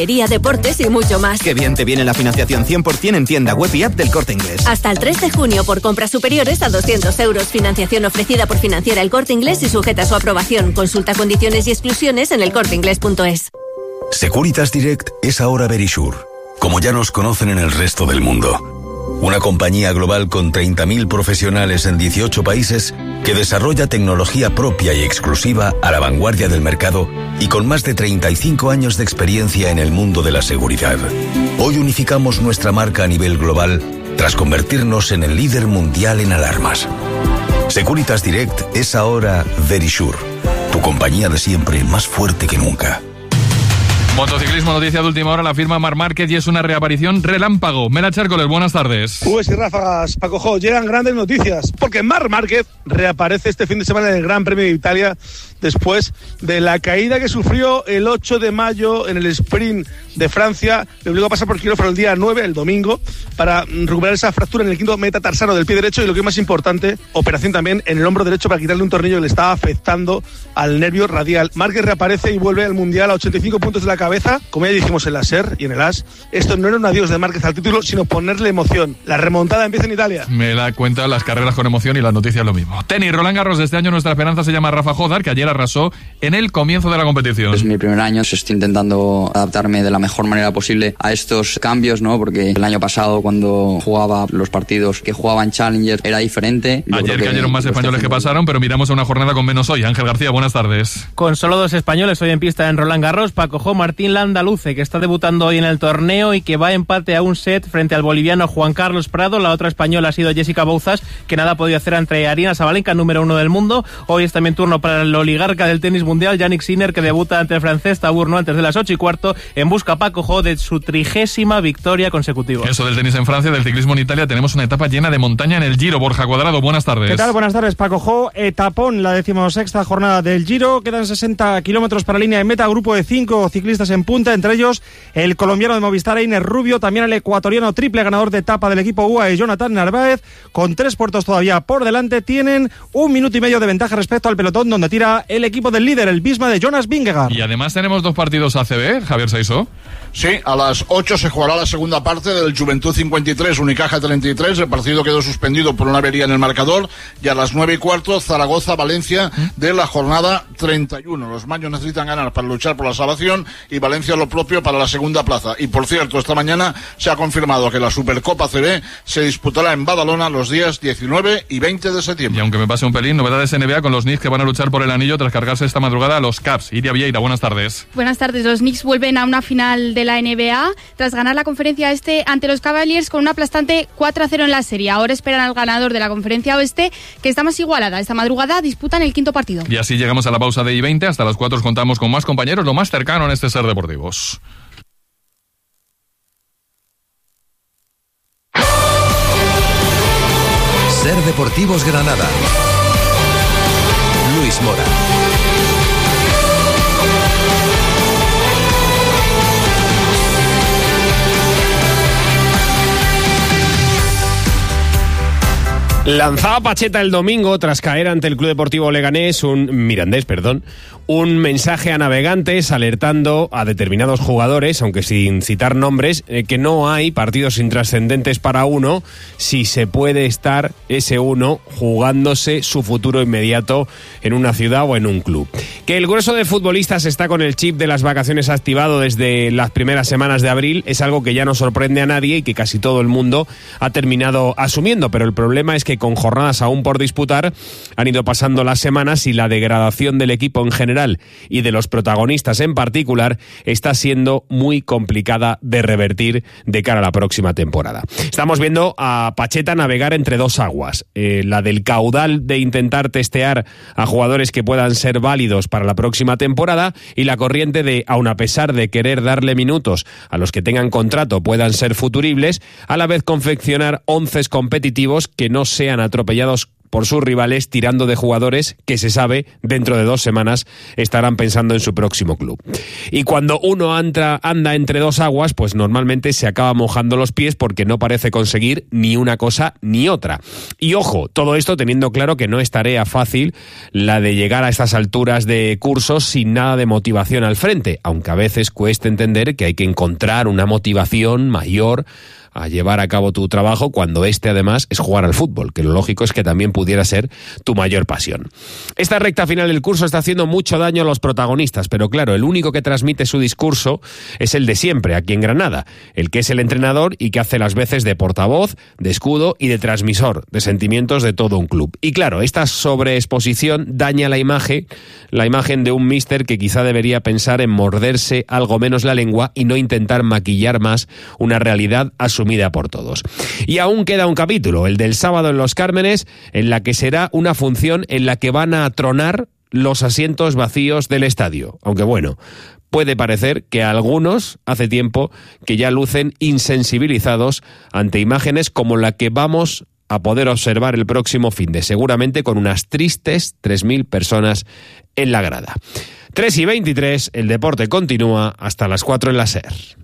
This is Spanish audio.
deportes y mucho más. Qué bien te viene la financiación 100% en tienda web y app del Corte Inglés. Hasta el 3 de junio por compras superiores a 200 euros. Financiación ofrecida por Financiera El Corte Inglés y sujeta a su aprobación. Consulta condiciones y exclusiones en elcorteingles.es. Securitas Direct es ahora Verisure, como ya nos conocen en el resto del mundo. Una compañía global con 30.000 profesionales en 18 países que desarrolla tecnología propia y exclusiva a la vanguardia del mercado y con más de 35 años de experiencia en el mundo de la seguridad. Hoy unificamos nuestra marca a nivel global tras convertirnos en el líder mundial en alarmas. Securitas Direct es ahora Verisure, tu compañía de siempre más fuerte que nunca. Motociclismo, noticia de última hora, la firma Marc Márquez y es una reaparición relámpago. Mela Chércoles, buenas tardes. Ubes y ráfagas, Paco Jo, llegan grandes noticias, porque Marc Márquez reaparece este fin de semana en el Gran Premio de Italia después de la caída que sufrió el 8 de mayo en el sprint de Francia. Le obligó a pasar por quirófano el día 9, el domingo, para recuperar esa fractura en el quinto metatarsano del pie derecho y lo que es más importante, operación también en el hombro derecho para quitarle un tornillo que le estaba afectando al nervio radial. Márquez reaparece y vuelve al Mundial a 85 puntos de la cabeza, como ya dijimos en la SER y en el AS. Esto no era un adiós de Márquez al título, sino ponerle emoción. La remontada empieza en Italia. Me da cuenta las carreras con emoción y las noticias lo mismo. Tenis, Roland Garros, de este año nuestra esperanza se llama Rafa Jodar, que ayer arrasó en el comienzo de la competición. Es mi primer año, estoy intentando adaptarme de la mejor manera posible a estos cambios, ¿no? Porque el año pasado, cuando jugaba los partidos que jugaba en Challenger, era diferente. Ayer cayeron más españoles que pasaron, pero miramos a una jornada con menos hoy. Ángel García, buenas tardes. Con solo 2 españoles hoy en pista en Roland Garros, Paco Jo, Martín Landaluce, que está debutando hoy en el torneo y que va a empate a un set frente al boliviano Juan Carlos Prado. La otra española ha sido Jessica Bouzas, que nada ha podido hacer ante Aryna Sabalenka, número 1 del mundo. Hoy es también turno para el oligarca del tenis mundial, Jannik Sinner, que debuta ante el francés Tabourno antes de las 8:15, en busca, Paco Jo, de su 30ª victoria consecutiva. Eso del tenis en Francia, del ciclismo en Italia, tenemos una etapa llena de montaña en el Giro. Borja Cuadrado, buenas tardes. ¿Qué tal? Buenas tardes, Paco Jo. Etapón, la 16ª jornada del Giro. Quedan 60 kilómetros para línea de meta, grupo de 5 ciclistas en punta, entre ellos el colombiano de Movistar, Einer Rubio, también el ecuatoriano triple ganador de etapa del equipo UAE, Jonathan Narváez. Con 3 puertos todavía por delante, tienen 1 minuto y medio de ventaja respecto al pelotón, donde tira el equipo del líder, el Visma de Jonas Vingegaard. Y además tenemos 2 partidos ACB, Javier Saiso. Sí, a las 8 se jugará la segunda parte del Juventud 53, Unicaja 33. El partido quedó suspendido por una avería en el marcador. Y a las 9:15, Zaragoza-Valencia de la jornada 31. Los maños necesitan ganar para luchar por la salvación y Valencia lo propio para la segunda plaza. Y por cierto, esta mañana se ha confirmado que la Supercopa CB se disputará en Badalona los días 19 y 20 de septiembre. Y aunque me pase un pelín, novedades NBA con los Knicks que van a luchar por el anillo tras cargarse esta madrugada a los Cavs. Iria Vieira, buenas tardes. Buenas tardes. Los Knicks vuelven a una final de la NBA tras ganar la conferencia este ante los Cavaliers con un aplastante 4-0 en la serie. Ahora esperan al ganador de la conferencia oeste, que está más igualada. Esta madrugada disputan el 5º partido. Y así llegamos a la pausa de I20. Hasta las 4 os contamos con más compañeros, lo más cercano en este Ser Deportivos. Ser Deportivos Granada. Luis Mora. Lanzaba Pacheta el domingo tras caer ante el Club Deportivo Leganés, un mensaje a navegantes alertando a determinados jugadores, aunque sin citar nombres, que no hay partidos intrascendentes para uno si se puede estar ese uno jugándose su futuro inmediato en una ciudad o en un club. Que el grueso de futbolistas está con el chip de las vacaciones activado desde las primeras semanas de abril es algo que ya no sorprende a nadie y que casi todo el mundo ha terminado asumiendo, pero el problema es que con jornadas aún por disputar han ido pasando las semanas y la degradación del equipo en general y de los protagonistas en particular está siendo muy complicada de revertir de cara a la próxima temporada. Estamos viendo a Pacheta navegar entre 2 aguas, la del caudal de intentar testear a jugadores que puedan ser válidos para la próxima temporada y la corriente de, aun a pesar de querer darle minutos a los que tengan contrato puedan ser futuribles, a la vez confeccionar 11 competitivos que no sean atropellados por sus rivales, tirando de jugadores que se sabe dentro de 2 semanas estarán pensando en su próximo club. Y cuando uno anda entre dos aguas, pues normalmente se acaba mojando los pies porque no parece conseguir ni una cosa ni otra. Y ojo, todo esto teniendo claro que no es tarea fácil la de llegar a estas alturas de cursos sin nada de motivación al frente, aunque a veces cueste entender que hay que encontrar una motivación mayor a llevar a cabo tu trabajo cuando además es jugar al fútbol, que lo lógico es que también pudiera ser tu mayor pasión. Esta recta final del curso está haciendo mucho daño a los protagonistas, pero claro, el único que transmite su discurso es el de siempre, aquí en Granada, el que es el entrenador y que hace las veces de portavoz, de escudo y de transmisor de sentimientos de todo un club. Y claro, esta sobreexposición daña la imagen de un míster que quizá debería pensar en morderse algo menos la lengua y no intentar maquillar más una realidad asumida por todos. Y aún queda un capítulo, el del sábado en Los Cármenes, en la que será una función en la que van a tronar los asientos vacíos del estadio. Aunque bueno, puede parecer que a algunos hace tiempo que ya lucen insensibilizados ante imágenes como la que vamos a poder observar el próximo finde, seguramente con unas tristes 3.000 personas en la grada. 3:23, el deporte continúa hasta las 4 en la SER.